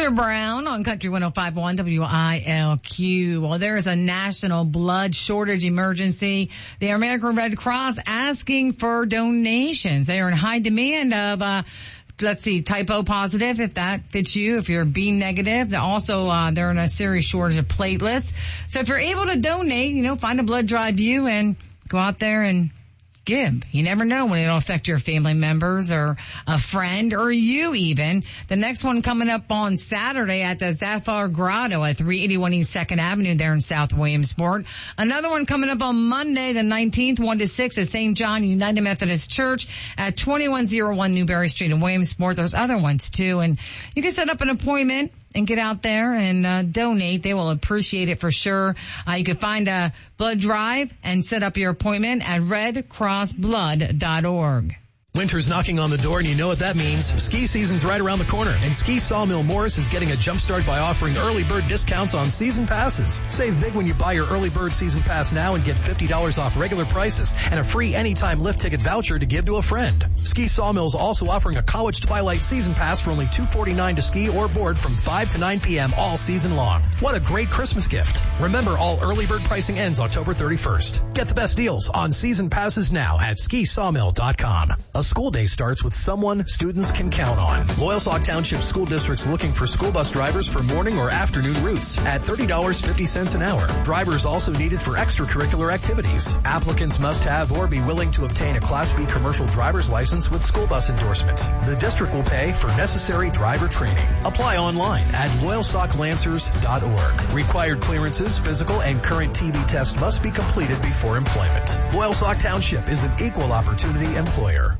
Heather Brown on Country 105.1 WILQ. Well, there is a national blood shortage emergency. The American Red Cross asking for donations. They are in high demand of, type O positive, if that fits you, if you're B negative. Also, they're in a serious shortage of platelets. So if you're able to donate, find a blood drive you and go out there and give. You never know when it'll affect your family members or a friend or you even. The next one coming up on Saturday at the Sapphire Grotto at 381 East 2nd Avenue there in South Williamsport. Another one coming up on Monday the 19th, 1 to 6 at St. John United Methodist Church at 2101 Newberry Street in Williamsport. There's other ones too, and you can set up an appointment and get out there and donate. They will appreciate it for sure. You can find a blood drive and set up your appointment at redcrossblood.org. Winter's knocking on the door, and you know what that means. Ski season's right around the corner, and Ski Sawmill Morris is getting a jump start by offering early bird discounts on season passes. Save big when you buy your early bird season pass now and get $50 off regular prices and a free anytime lift ticket voucher to give to a friend. Ski Sawmill is also offering a college twilight season pass for only $249 to ski or board from 5 to 9 p.m. all season long. What a great Christmas gift. Remember, all early bird pricing ends October 31st. Get the best deals on season passes now at skisawmill.com. A school day starts with someone students can count on. Loyalsock Township School District's looking for school bus drivers for morning or afternoon routes at $30.50 an hour. Drivers also needed for extracurricular activities. Applicants must have or be willing to obtain a Class B commercial driver's license with school bus endorsement. The district will pay for necessary driver training. Apply online at loyalsocklancers.org. Required clearances, physical, and current TB test must be completed before employment. Loyalsock Township is an equal opportunity employer.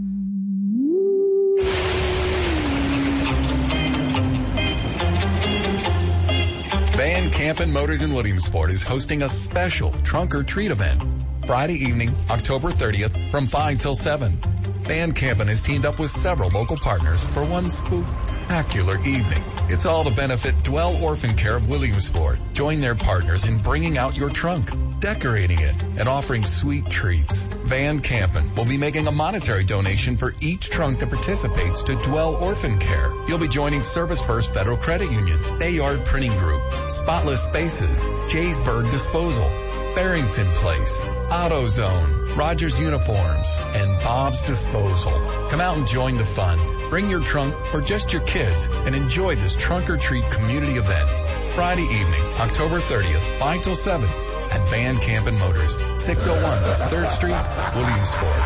Van Campen Motors in Williamsport is hosting a special trunk or treat event Friday evening, October 30th from 5 till 7. Van Campen has teamed up with several local partners for one spectacular evening. It's all to benefit Dwell Orphan Care of Williamsport. Join their partners in bringing out your trunk, decorating it, and offering sweet treats. Van Campen will be making a monetary donation for each trunk that participates to Dwell Orphan Care. You'll be joining Service First Federal Credit Union, Bayard Printing Group, Spotless Spaces, Jaysburg Disposal, Barrington Place, AutoZone, Rogers Uniforms, and Bob's Disposal. Come out and join the fun. Bring your trunk or just your kids and enjoy this trunk or treat community event. Friday evening, October 30th, 5 till 7 at Van Campen Motors, 601 West 3rd Street, Williamsport.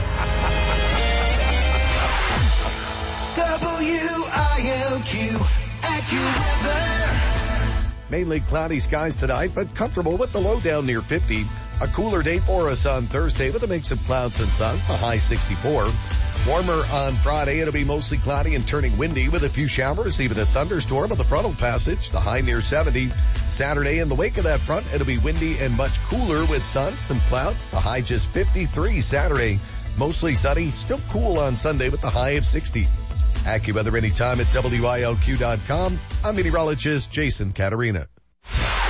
WILQ AccuWeather. Mainly cloudy skies tonight, but comfortable with the low down near 50. A cooler day for us on Thursday with a mix of clouds and sun, a high 64. Warmer on Friday. It'll be mostly cloudy and turning windy with a few showers, even a thunderstorm with the frontal passage, the high near 70. Saturday, in the wake of that front, it'll be windy and much cooler with sun, some clouds, the high just 53 Saturday. Mostly sunny, still cool on Sunday with the high of 60. AccuWeather anytime at WILQ.com. I'm meteorologist Jason Caterina.